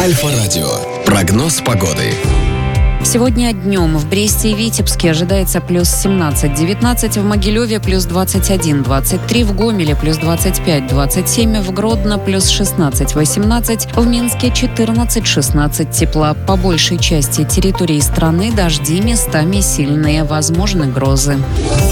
Альфа-радио. Прогноз погоды. Сегодня днем в Бресте и Витебске ожидается плюс 17-19, в Могилеве плюс 21-23, в Гомеле плюс 25-27, в Гродно плюс 16-18, в Минске 14-16 тепла. По большей части территории страны дожди, местами сильные, возможны грозы.